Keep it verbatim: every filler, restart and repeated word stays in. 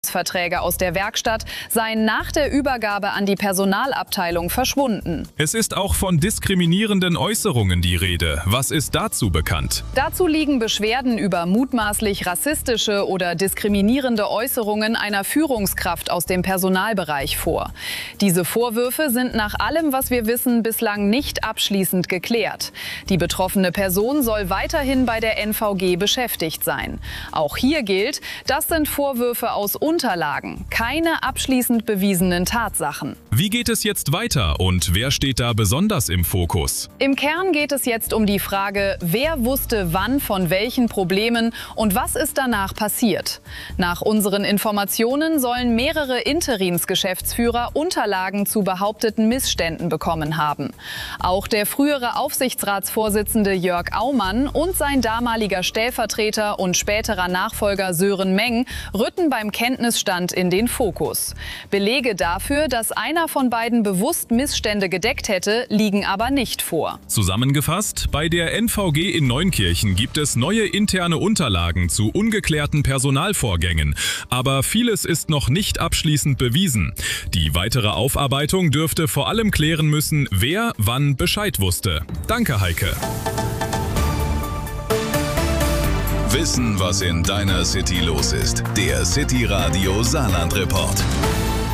Verträge aus der Werkstatt seien nach der Übergabe an die Personalabteilung verschwunden. Es ist auch von diskriminierenden Äußerungen die Rede. Was ist dazu bekannt? Dazu liegen Beschwerden über mutmaßlich rassistische oder diskriminierende Äußerungen einer Führungskraft aus dem Personalbereich vor. Diese Vorwürfe sind nach allem, was wir wissen, bislang nicht abschließend geklärt. Die betroffene Person soll weiterhin bei der N V G beschäftigt sein. Auch hier gilt, das sind Vorwürfe aus Unterlagen, keine abschließend bewiesenen Tatsachen. Wie geht es jetzt weiter und wer steht da besonders im Fokus? Im Kern geht es jetzt um die Frage, wer wusste wann von welchen Problemen und was ist danach passiert. Nach unseren Informationen sollen mehrere Interimsgeschäftsführer Unterlagen zu behaupteten Missständen bekommen haben. Auch der frühere Aufsichtsratsvorsitzende Jörg Aumann und sein damaliger Stellvertreter und späterer Nachfolger Sören Meng rücken beim Kenntnisstand in den Fokus. Belege dafür, dass einer von beiden bewusst Missstände gedeckt hätte, liegen aber nicht vor. Zusammengefasst, bei der N V G in Neunkirchen gibt es neue interne Unterlagen zu ungeklärten Personalvorgängen. Aber vieles ist noch nicht abschließend bewiesen. Die weitere Aufarbeitung dürfte vor allem klären müssen, wer wann Bescheid wusste. Danke, Heike. Wissen, was in deiner City los ist. Der City Radio Saarland Report.